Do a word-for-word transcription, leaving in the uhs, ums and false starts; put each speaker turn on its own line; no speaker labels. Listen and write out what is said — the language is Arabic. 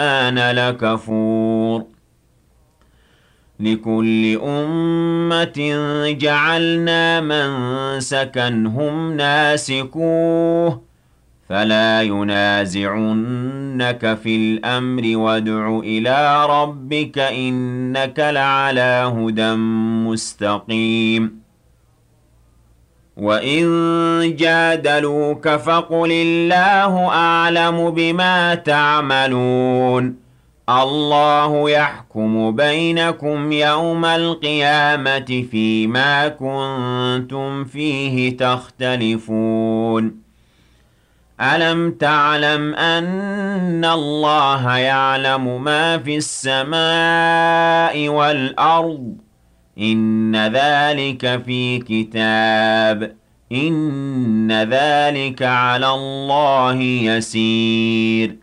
كان لكفور لكل أمة جعلنا منسكا هم ناسكوه فلا ينازعنك في الأمر وادع إلى ربك إنك لعلى هدى مستقيم وإن جادلوك فقل الله أعلم بما تعملون الله يحكم بينكم يوم القيامة فيما كنتم فيه تختلفون ألم تعلم أن الله يعلم ما في السماء والأرض إن ذلك في كتاب إن ذلك على الله يسير